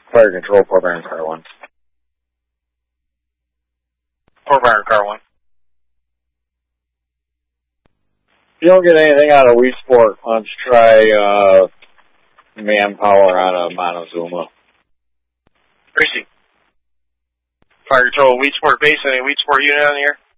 Fire Control, Fort Byron, Car 1. Fort Byron, Car 1. If you don't get anything out of Weedsport, why don't you try manpower out of Montezuma? Gracie. Fire Control, Weedsport Base, any Weedsport unit on here?